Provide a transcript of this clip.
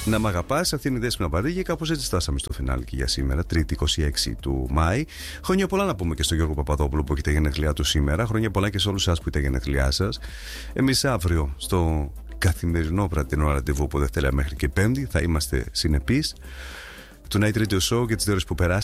Να μ' αγαπάς, αυτή είναι η Δέσποινα Βαρύγη. Κάπως έτσι φτάσαμε στο φινάλι και για σήμερα, Τρίτη 26 του Μάη. Χρόνια πολλά να πούμε και στον Γιώργο Παπαδόπουλο που έχει τα γενέθλιά του σήμερα. Χρόνια πολλά και σε όλους εσάς που έχετε τα γενέθλιά σας. Εμείς αύριο στο καθημερινό βραδινό ραντεβού από Δευτέρα μέχρι και Πέμπτη θα είμαστε συνεπείς. Το Night Radio Show για τις 2 ώρες που περάσατε.